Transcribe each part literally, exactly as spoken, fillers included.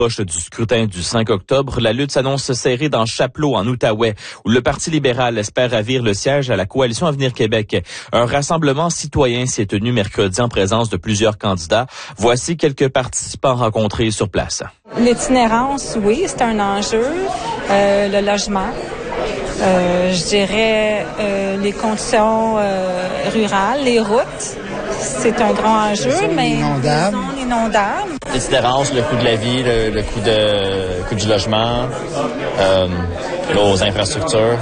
Proche du scrutin du cinq octobre, la lutte s'annonce serrée dans Chapleau, en Outaouais, où le Parti libéral espère ravir le siège à la Coalition Avenir Québec. Un rassemblement citoyen s'y est tenu mercredi en présence de plusieurs candidats. Voici quelques participants rencontrés sur place. L'itinérance, oui, c'est un enjeu. Euh, le logement, euh, je dirais euh, les conditions euh, rurales, les routes. C'est un grand enjeu, mais inondables. les zones inondables. L'itinérance, le coût de la vie, le, le coût, de, le coût du logement, euh, nos infrastructures,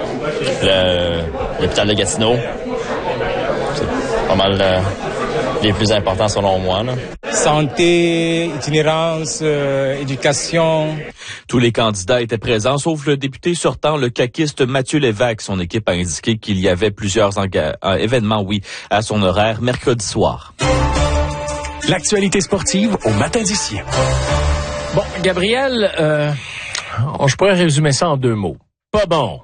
le, l'hôpital de Gatineau. C'est pas mal euh, les plus importants selon moi, là. Santé, itinérance, euh, éducation. Tous les candidats étaient présents, sauf le député sortant, le caquiste Mathieu Lévesque. Son équipe a indiqué qu'il y avait plusieurs enga- euh, événements, oui, à son horaire mercredi soir. L'actualité sportive au matin d'ici. Bon, Gabriel, euh, je pourrais résumer ça en deux mots. Pas bon.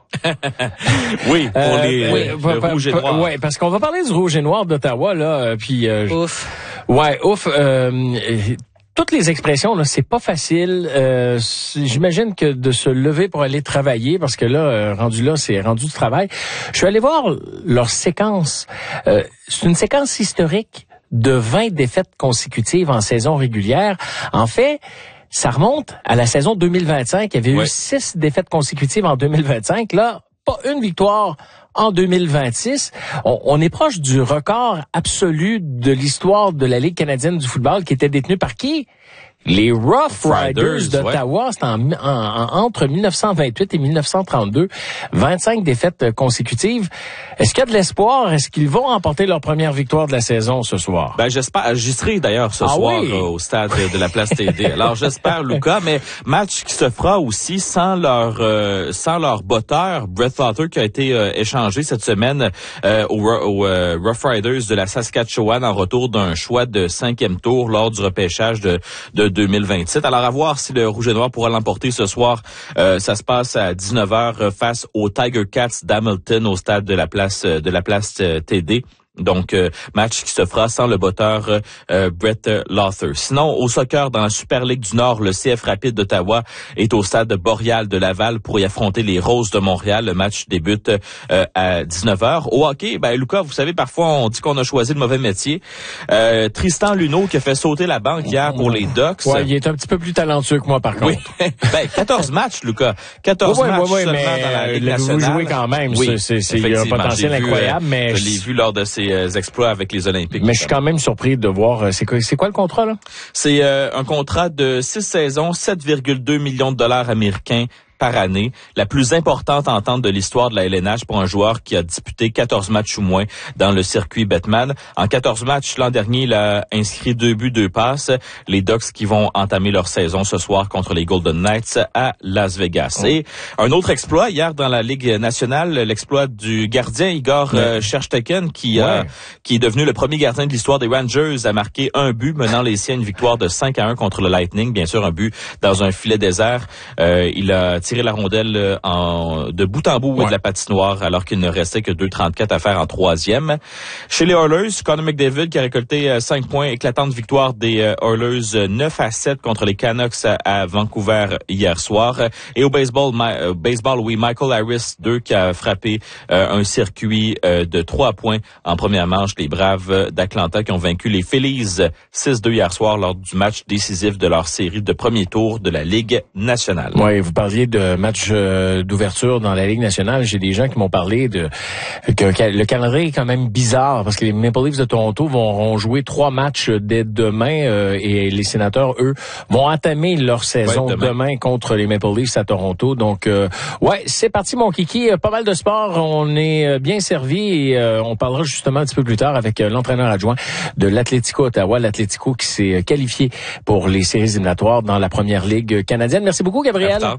Oui, pour euh, les oui, euh, pa, le pa, rouge et pa, noir. Ouais, parce qu'on va parler du rouge et noir d'Ottawa là, euh, puis euh, Ouf. Ouais, ouf. Euh, toutes les expressions là, c'est pas facile. Euh, j'imagine que de se lever pour aller travailler, parce que là, euh, rendu là, c'est rendu du travail. Je suis allé voir leur séquence. Euh, c'est une séquence historique de vingt défaites consécutives en saison régulière. En fait, ça remonte à la saison deux mille vingt-cinq. Il y avait ouais. eu six défaites consécutives en deux mille vingt-cinq. Là, pas une victoire en deux mille vingt-six. On, on est proche du record absolu de l'histoire de la Ligue canadienne du football, qui était détenue par qui? Les Rough Riders, Riders d'Ottawa. Ouais. C'était en, en, en, entre dix-neuf cent vingt-huit et dix-neuf cent trente-deux. vingt-cinq défaites consécutives. Est-ce qu'il y a de l'espoir? Est-ce qu'ils vont remporter leur première victoire de la saison ce soir? Ben, j'espère. J'y serai d'ailleurs ce ah soir oui? euh, au stade de la Place T D. Alors, j'espère, Lucas, mais match qui se fera aussi sans leur euh, sans leur botteur, Brett Laughter, qui a été euh, échangé cette semaine euh, au, au euh, Rough Riders de la Saskatchewan en retour d'un choix de cinquième tour lors du repêchage de, de deux mille vingt-sept. Alors, à voir si le Rouge et Noir pourra l'emporter ce soir. Euh, ça se passe à dix-neuf heures face aux Tiger Cats d'Hamilton au stade de la place de la place T D. Donc, euh, match qui se fera sans le botteur euh, Brett Laughter. Sinon, au soccer, dans la Super Ligue du Nord, le C F Rapide d'Ottawa est au stade Boréal de Laval pour y affronter les Roses de Montréal. Le match débute euh, à dix-neuf heures. Au hockey, ben Lucas, vous savez, parfois on dit qu'on a choisi le mauvais métier. Euh, Tristan Luneau qui a fait sauter la banque hier pour les Ducks. Ouais, il est un petit peu plus talentueux que moi, par contre. Oui. ben, quatorze matchs, Lucas. quatorze ouais, matchs ouais, ouais, seulement mais dans la Ligue le nationale. Vous jouez quand même. Oui, c'est, c'est, il y a un potentiel vu, incroyable, mais... Je l'ai vu lors de ses exploits avec les Olympiques. Mais je suis quand même surpris de voir, c'est quoi, c'est quoi le contrat, là? C'est euh, un contrat de six saisons, sept virgule deux millions de dollars américains par année, la plus importante entente de l'histoire de la L N H pour un joueur qui a disputé quatorze matchs ou moins dans le circuit Bettman. En quatorze matchs, l'an dernier, il a inscrit deux buts, deux passes. Les Ducks qui vont entamer leur saison ce soir contre les Golden Knights à Las Vegas. Oh. Et un autre exploit, hier dans la Ligue nationale, l'exploit du gardien Igor ouais. euh, Shesterkin, qui, ouais. euh, qui est devenu le premier gardien de l'histoire des Rangers, a marqué un but, menant les siens à une victoire de cinq à un contre le Lightning. Bien sûr, un but dans un filet désert. Euh, il a tiré la rondelle en, de bout en bout ouais. de la patinoire alors qu'il ne restait que deux trente-quatre à faire en troisième. Chez les Oilers, Connor McDavid qui a récolté cinq points, éclatante victoire des Oilers neuf à sept contre les Canucks à Vancouver hier soir. Et au baseball, my, uh, baseball oui, Michael Harris deux qui a frappé euh, un circuit euh, de trois points en première manche. Les Braves d'Atlanta qui ont vaincu les Phillies six deux hier soir lors du match décisif de leur série de premier tour de la Ligue nationale. Oui, vous parliez de match euh, d'ouverture dans la Ligue nationale. J'ai des gens qui m'ont parlé de que le calendrier est quand même bizarre parce que les Maple Leafs de Toronto vont, vont jouer trois matchs dès demain euh, et les Sénateurs, eux, vont entamer leur saison ouais, demain. demain contre les Maple Leafs à Toronto. Donc, euh, ouais, c'est parti mon kiki. Pas mal de sport. On est bien servi et euh, on parlera justement un petit peu plus tard avec euh, l'entraîneur adjoint de l'Atlético Ottawa, l'Atlético qui s'est qualifié pour les séries éliminatoires dans la première Ligue canadienne. Merci beaucoup, Gabriel. Et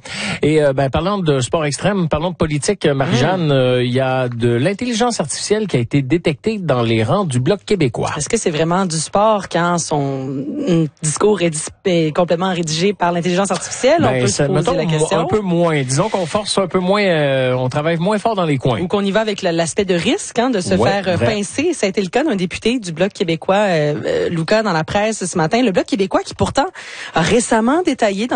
Et euh, ben, parlant de sport extrême, parlons de politique, Marie-Jeanne, euh, il mmh. euh, y a de l'intelligence artificielle qui a été détectée dans les rangs du Bloc québécois. Est-ce que c'est vraiment du sport quand son discours est, est complètement rédigé par l'intelligence artificielle? Ben, on peut ça, se poser mettons, la question. Un peu moins. Disons qu'on force un peu moins, euh, on travaille moins fort dans les coins. Ou qu'on y va avec l'aspect de risque, hein, de se ouais, faire vrai. pincer. Ça a été le cas d'un député du Bloc québécois, euh, Lucas, dans la presse ce matin. Le Bloc québécois qui pourtant a récemment détaillé dans